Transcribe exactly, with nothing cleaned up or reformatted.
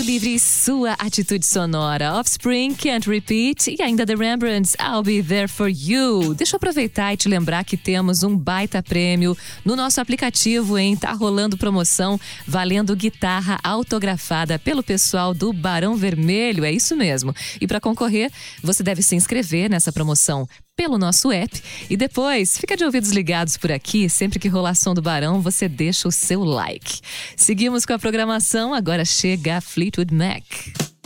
Livre, sua atitude sonora. Offspring, Can't Repeat e ainda The Rembrandts, I'll Be There For You. Deixa eu aproveitar e te lembrar que temos um baita prêmio no nosso aplicativo, hein? Tá rolando promoção valendo guitarra autografada pelo pessoal do Barão Vermelho, é isso mesmo. E para concorrer, você deve se inscrever nessa promoção pelo nosso app e depois fica de ouvidos ligados por aqui, sempre que rolar som do Barão, você deixa o seu like. Seguimos com a programação, agora chega Fleetwood Mac.